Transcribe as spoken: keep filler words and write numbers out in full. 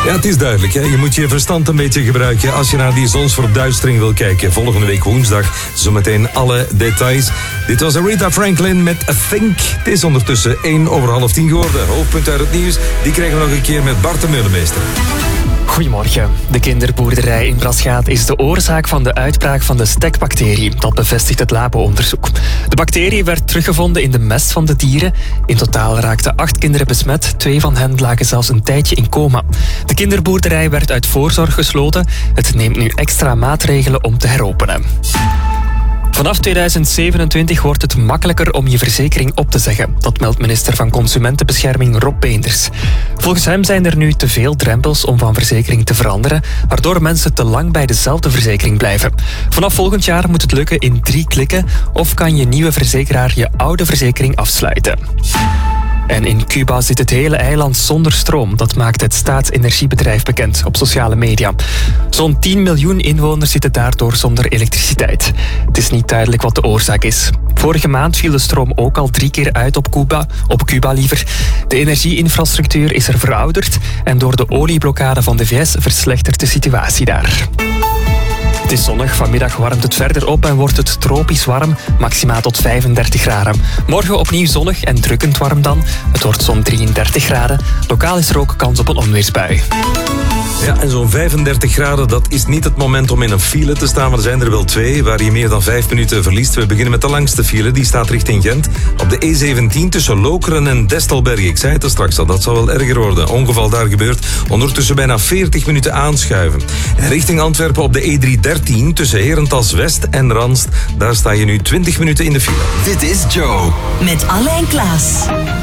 Ja, het is duidelijk. Hè? Je moet je verstand een beetje gebruiken als je naar die zonsverduistering wil kijken. Volgende week woensdag zometeen alle details. Dit was Aretha Franklin met A Think. Het is ondertussen één over half tien geworden. Hoofdpunt uit het nieuws, die krijgen we nog een keer met Bart de Meulemeester. Goedemorgen. De kinderboerderij in Braschaat is de oorzaak van de uitbraak van de stekbacterie. Dat bevestigt het labo-onderzoek. De bacterie werd teruggevonden in de mest van de dieren. In totaal raakten acht kinderen besmet. Twee van hen lagen zelfs een tijdje in coma. De kinderboerderij werd uit voorzorg gesloten. Het neemt nu extra maatregelen om te heropenen. Vanaf tweeduizend zevenentwintig wordt het makkelijker om je verzekering op te zeggen. Dat meldt minister van Consumentenbescherming Rob Beenders. Volgens hem zijn er nu te veel drempels om van verzekering te veranderen, waardoor mensen te lang bij dezelfde verzekering blijven. Vanaf volgend jaar moet het lukken in drie klikken of kan je nieuwe verzekeraar je oude verzekering afsluiten. En in Cuba zit het hele eiland zonder stroom. Dat maakt het staatsenergiebedrijf bekend op sociale media. Zo'n tien miljoen inwoners zitten daardoor zonder elektriciteit. Het is niet duidelijk wat de oorzaak is. Vorige maand viel de stroom ook al drie keer uit op Cuba, op Cuba liever. De energieinfrastructuur is er verouderd en door de olieblokkade van de V S verslechtert de situatie daar. Het is zonnig, vanmiddag warmt het verder op en wordt het tropisch warm, maximaal tot vijfendertig graden. Morgen opnieuw zonnig en drukkend warm dan. Het wordt zo'n drieëndertig graden. Lokaal is er ook kans op een onweersbui. Ja, en zo'n vijfendertig graden, dat is niet het moment om in een file te staan, maar er zijn er wel twee waar je meer dan vijf minuten verliest. We beginnen met de langste file, die staat richting Gent. Op de E zeventien tussen Lokeren en Destelberg. Ik zei het er straks al, dat zal wel erger worden. Ongeval daar gebeurt, ondertussen bijna veertig minuten aanschuiven. En richting Antwerpen op de E driehonderddertien tussen Herentals West en Ranst. Daar sta je nu twintig minuten in de file. Dit is Joe. Met Alain Klaas.